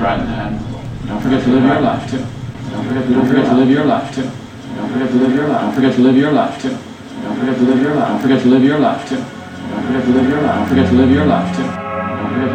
right in the head. Don't forget to live your life too. Don't forget to live your life too. Don't forget to live your life. Don't forget to live your life too. Don't forget to live your life. Don't forget to live your life too. Don't forget to live your life. Don't forget to live your life too. Don't forget